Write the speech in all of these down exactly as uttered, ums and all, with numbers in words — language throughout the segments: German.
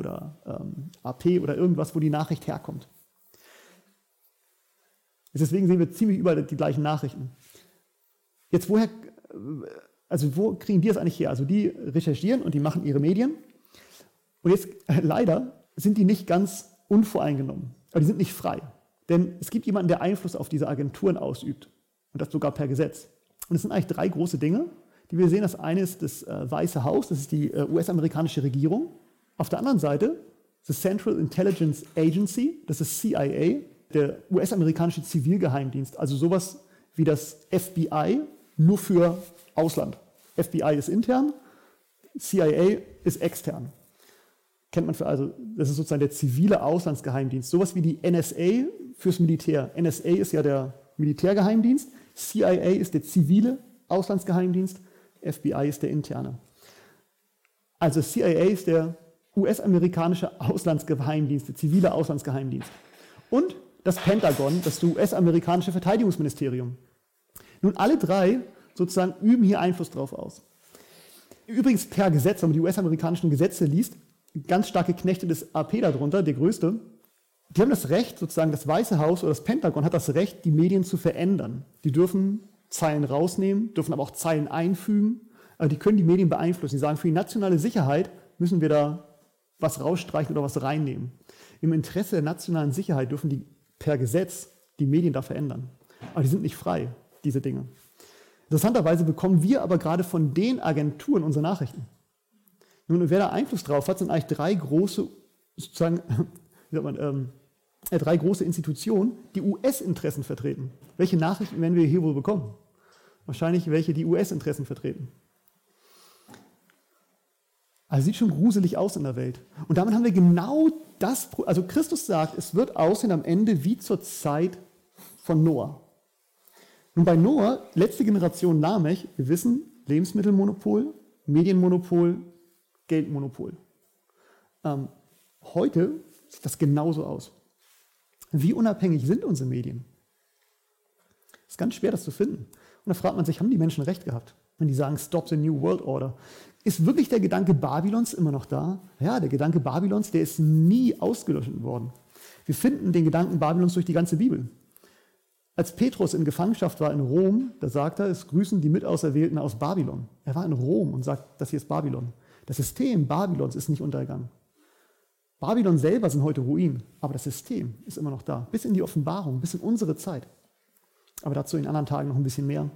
oder ähm, A P oder irgendwas, wo die Nachricht herkommt. Deswegen sehen wir ziemlich überall die gleichen Nachrichten. Jetzt woher, also wo kriegen die das eigentlich her? Also die recherchieren und die machen ihre Medien. Und jetzt äh, leider sind die nicht ganz unvoreingenommen, aber die sind nicht frei. Denn es gibt jemanden, der Einfluss auf diese Agenturen ausübt. Und das sogar per Gesetz. Und es sind eigentlich drei große Dinge, die wir sehen. Das eine ist das äh, Weiße Haus, das ist die äh, U S-amerikanische Regierung. Auf der anderen Seite the Central Intelligence Agency, das ist C I A, der U S-amerikanische Zivilgeheimdienst. Also sowas wie das F B I, nur für Ausland. F B I ist intern, C I A ist extern. Kennt man für, also das ist sozusagen der zivile Auslandsgeheimdienst. Sowas wie die N S A fürs Militär. N S A ist ja der Militärgeheimdienst, C I A ist der zivile Auslandsgeheimdienst, F B I ist der interne. Also C I A ist der U S-amerikanische Auslandsgeheimdienst, der zivile Auslandsgeheimdienst. Und das Pentagon, das U S-amerikanische Verteidigungsministerium. Nun, alle drei sozusagen üben hier Einfluss drauf aus. Übrigens per Gesetz, wenn man die U S-amerikanischen Gesetze liest, ganz starke Knechte des A P darunter, der größte, die haben das Recht, sozusagen das Weiße Haus oder das Pentagon hat das Recht, die Medien zu verändern. Die dürfen Zeilen rausnehmen, dürfen aber auch Zeilen einfügen, aber die können die Medien beeinflussen. Die sagen, für die nationale Sicherheit müssen wir da was rausstreichen oder was reinnehmen. Im Interesse der nationalen Sicherheit dürfen die per Gesetz die Medien da verändern. Aber die sind nicht frei, diese Dinge. Interessanterweise bekommen wir aber gerade von den Agenturen unsere Nachrichten. Nun, wer da Einfluss drauf hat, sind eigentlich drei große, sozusagen, wie sagt man, ähm, äh, drei große Institutionen, die U S-Interessen vertreten. Welche Nachrichten werden wir hier wohl bekommen? Wahrscheinlich welche, die U S-Interessen vertreten. Also sieht schon gruselig aus in der Welt. Und damit haben wir genau das, also Christus sagt, es wird aussehen am Ende wie zur Zeit von Noah. Nun bei Noah, letzte Generation Lamech, wir wissen, Lebensmittelmonopol, Medienmonopol, Geldmonopol. Ähm, heute sieht das genauso aus. Wie unabhängig sind unsere Medien? Es ist ganz schwer, das zu finden. Und da fragt man sich, haben die Menschen recht gehabt? Wenn die sagen, stop the new world order. Ist wirklich der Gedanke Babylons immer noch da? Ja, der Gedanke Babylons, der ist nie ausgelöscht worden. Wir finden den Gedanken Babylons durch die ganze Bibel. Als Petrus in Gefangenschaft war in Rom, da sagt er, es grüßen die Mitauserwählten aus Babylon. Er war in Rom und sagt, das hier ist Babylon. Das System Babylons ist nicht untergegangen. Babylon selber sind heute Ruinen, aber das System ist immer noch da. Bis in die Offenbarung, bis in unsere Zeit. Aber dazu in anderen Tagen noch ein bisschen mehr.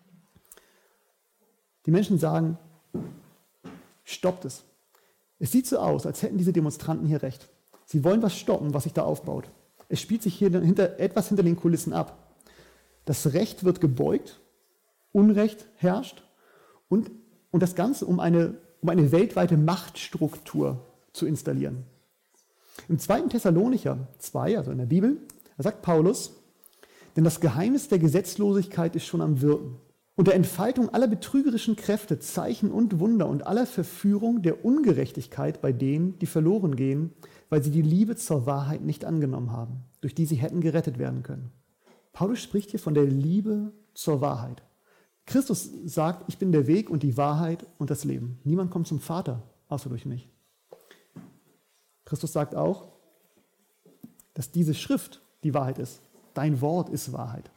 Die Menschen sagen, stoppt es. Es sieht so aus, als hätten diese Demonstranten hier recht. Sie wollen was stoppen, was sich da aufbaut. Es spielt sich hier hinter, etwas hinter den Kulissen ab. Das Recht wird gebeugt, Unrecht herrscht und, und das Ganze, um eine, um eine weltweite Machtstruktur zu installieren. Im zweiten Thessalonicher zwei, also in der Bibel, da sagt Paulus, denn das Geheimnis der Gesetzlosigkeit ist schon am Wirken. Unter Entfaltung aller betrügerischen Kräfte, Zeichen und Wunder und aller Verführung der Ungerechtigkeit bei denen, die verloren gehen, weil sie die Liebe zur Wahrheit nicht angenommen haben, durch die sie hätten gerettet werden können. Paulus spricht hier von der Liebe zur Wahrheit. Christus sagt, ich bin der Weg und die Wahrheit und das Leben. Niemand kommt zum Vater, außer durch mich. Christus sagt auch, dass diese Schrift die Wahrheit ist. Dein Wort ist Wahrheit.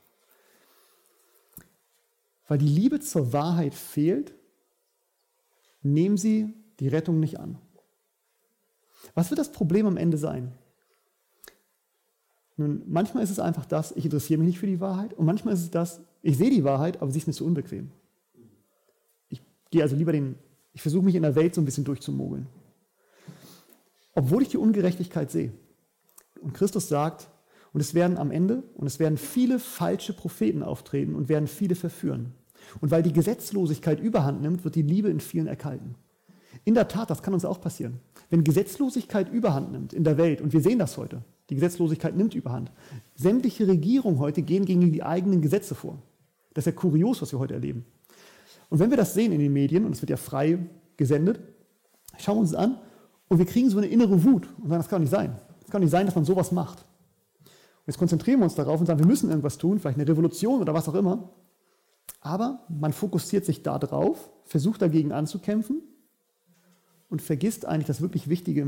Weil die Liebe zur Wahrheit fehlt, nehmen sie die Rettung nicht an. Was wird das Problem am Ende sein? Nun, manchmal ist es einfach das, ich interessiere mich nicht für die Wahrheit, und manchmal ist es das, ich sehe die Wahrheit, aber sie ist mir zu unbequem. Ich gehe also lieber den, ich versuche mich in der Welt so ein bisschen durchzumogeln. Obwohl ich die Ungerechtigkeit sehe. Und Christus sagt, und es werden am Ende, und es werden viele falsche Propheten auftreten und werden viele verführen. Und weil die Gesetzlosigkeit überhand nimmt, wird die Liebe in vielen erkalten. In der Tat, das kann uns auch passieren. Wenn Gesetzlosigkeit überhand nimmt in der Welt, und wir sehen das heute, die Gesetzlosigkeit nimmt überhand. Sämtliche Regierungen heute gehen gegen die eigenen Gesetze vor. Das ist ja kurios, was wir heute erleben. Und wenn wir das sehen in den Medien, und es wird ja frei gesendet, schauen wir uns das an, und wir kriegen so eine innere Wut und sagen, das kann nicht sein. Es kann nicht sein, dass man sowas macht. Und jetzt konzentrieren wir uns darauf und sagen, wir müssen irgendwas tun, vielleicht eine Revolution oder was auch immer. Aber man fokussiert sich da drauf, versucht dagegen anzukämpfen und vergisst eigentlich das wirklich Wichtige im